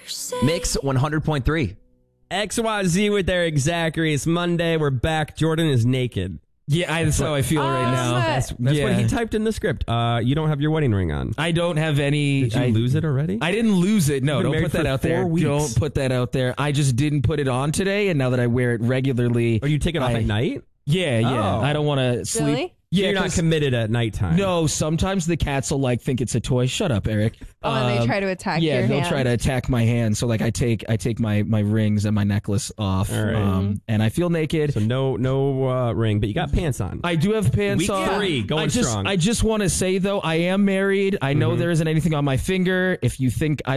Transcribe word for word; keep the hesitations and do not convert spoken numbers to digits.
Mix one hundred point three. X Y Z with Eric Zachary. It's Monday. We're back. Jordan is naked. Yeah, I, that's how I feel Oh, right now. That's, that's yeah. what he typed in the script. Uh, you don't have your wedding ring on. I don't have any. Did you I, lose it already? I didn't lose it. No, You've been don't married put that for out four there. weeks. Don't put that out there. I just didn't put it on today, and now that I wear it regularly. Or you take it off I, at night? Yeah, yeah. Oh. I don't want to sleep. Really? Yeah, Yeah, you're not 'cause- committed at nighttime. No, sometimes the cats will like think it's a toy. Shut up, Eric. Oh, and they try to attack Yeah, your they'll hand. try to attack my hand. So like I take I take my my rings and my necklace off, All right. um, and I feel naked. So no no uh, ring, but you got pants on. I do have pants Week on. three, going I just, strong. I just want to say though, I am married. I know Mhm. there isn't anything on my finger. If you think I